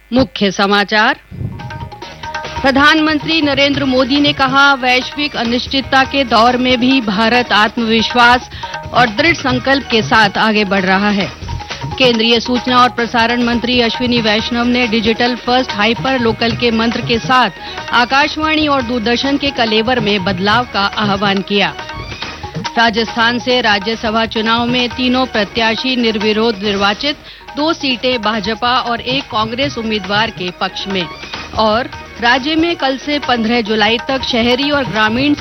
मुख्य समाचार। प्रधानमंत्री नरेंद्र मोदी ने कहा, वैश्विक अनिश्चितता के दौर में भी भारत आत्मविश्वास और दृढ़ संकल्प के साथ आगे बढ़ रहा है। केंद्रीय सूचना और प्रसारण मंत्री अश्विनी वैष्णव ने डिजिटल फर्स्ट हाइपर लोकल के मंत्र के साथ आकाशवाणी और दूरदर्शन के कलेवर में बदलाव का आह्वान किया। राजस्थान से राज्यसभा चुनाव में तीनों प्रत्याशी निर्विरोध निर्वाचित, 2 सीटें भाजपा और 1 कांग्रेस उम्मीदवार के पक्ष में। और राज्य में कल से 15 जुलाई तक शहरी और ग्रामीण